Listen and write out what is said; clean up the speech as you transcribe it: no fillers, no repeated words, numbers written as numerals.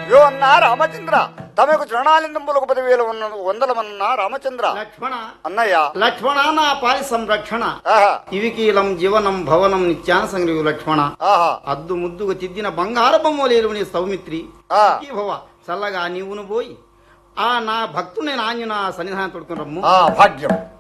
యో అన్నా రామచంద్ర తమకు తృణాలిందంబులకు 10,000 వందలమన్నా రామచంద్ర. లక్ష్మణ అన్నయ్య లక్ష్మణ నా పాలి సంరక్షణ ఆహా ఇవికీలం జీవనం భవనం నిత్యాసంగ్రీవు లక్ష్మణ ఆహా అద్దు ముద్దుగా తిద్దిన బంగారు బొమ్మలేరు నీ సౌమిత్రి ఆ ఈ భవ చల్లగా నీవును పోయి ఆ నా భక్తుని నాణ్య నా సన్నిధానం తొడుకుని రమ్ము. భాగ్యం.